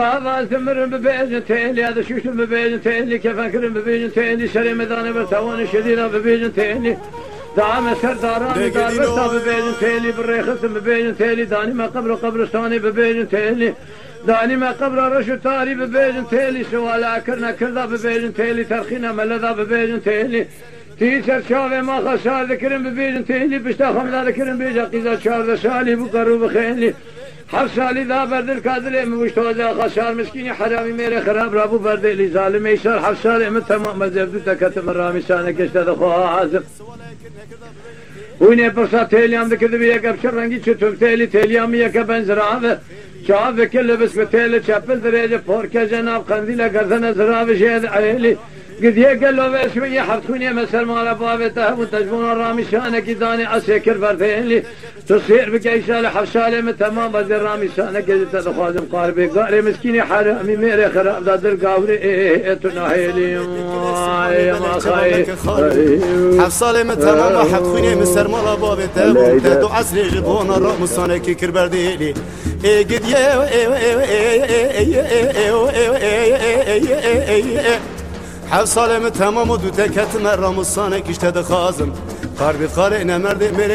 هذا ثمر ببيجن تيلي هذا شوش ببيجن تيلي كيف أكرم ببيجن تيلي شري مدانة برتوان شديدة ببيجن تيلي دعم سرداراني دار برتا ببيجن تيلي بالريخس ببيجن تيلي داني ما قبر قبرستاني ببيجن تيلي داني ما قبر رشو تاري ببيجن تيلي سوال أكرنا كردا ببيجن تيلي ترخينا ملذا ببيجن تيلي تيسر شافي ما خسار ذكرم ببيجن تيلي بشتاخم لا ذكرم بيجا قيزا شار سالي بقرو بخيلي حفصالي ذا برد الكادر مشتوزا خسار مسكيني حرامي ميري خراب رابو برد لي ظالم يسار حفصالي من تمام مزبدو تكتم الرامي سانك اشتد خواه عازم ويني برصا تيليام ذكر بيك ابشر رنگي چتم تيليام يك بنزراوه شاف كل بس بتيل چپل درجه فوركه جناب قنديل گردن زراوه شهد عيلي قد يقل له بشوية حفتوني مسر مال بابته وتجبون الرامي شانك داني اسكر بردين تصير بقيسال حفصالي من تمام بدر الرامي شانك جت تخازم قاربي قاري مسكيني حرامي ميري خراب دادر قاوري تناهيلي ما خاي حفصالي من تمام حفتوني مسر مال بابته وتدو عسري جبون الرامي شانك كربرديلي قد حفصالي من تمام ودو تكت مرة مصانك اشتد خازم قاربي قارئنا مرد